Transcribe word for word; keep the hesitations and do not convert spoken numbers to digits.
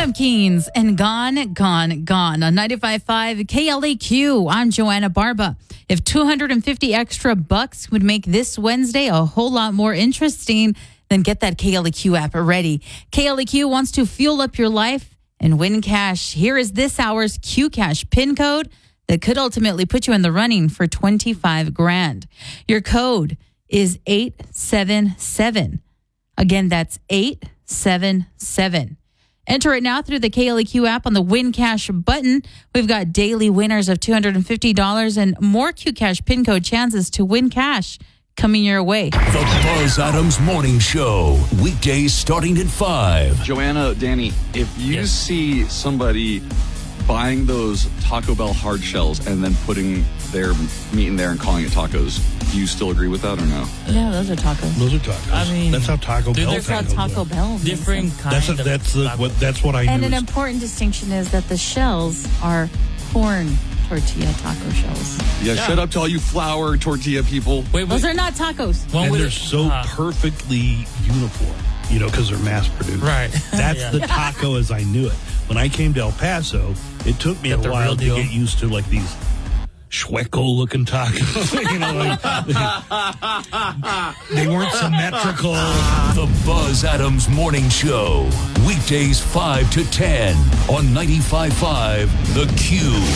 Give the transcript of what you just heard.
Pumpkins and Gone, Gone, Gone on ninety-five point five K L A Q. I'm Joanna Barba. If two hundred fifty extra bucks would make this Wednesday a whole lot more interesting, then get that K L A Q app ready. K L A Q wants to fuel up your life and win cash. Here is this hour's Q Cash PIN code that could ultimately put you in the running for twenty-five grand. Your code is eight seven seven. Again, that's eight seven seven. Enter it now through the K L A Q app on the Win Cash button. We've got daily winners of two hundred fifty dollars and more Q Cash PIN code chances to win cash coming your way. The Buzz Adams Morning Show, weekdays starting at five. Joanna, Danny, if you Yes. see somebody buying those Taco Bell hard shells and then putting their meat in there and calling it tacos, do you still agree with that or no? Yeah, those are tacos. Those are tacos. I mean, that's how Taco dude, Bell. there's That's how Taco Bell. different kind That's a, of that's the taco. what that's what I And knew. an is- important distinction is that the shells are corn tortilla taco shells. Yeah, Yeah. shut up to all you flour tortilla people. Wait, wait. Those are not tacos. One and with- they're so uh, perfectly uniform, you know, because they're mass produced. Right. That's Yeah. the taco as I knew it. When I came to El Paso, it took me Got a the while real to deal. get used to like these Schweckel looking tacos. you know, like, they weren't symmetrical. The Buzz Adams Morning Show, weekdays five to ten on ninety-five point five The Q.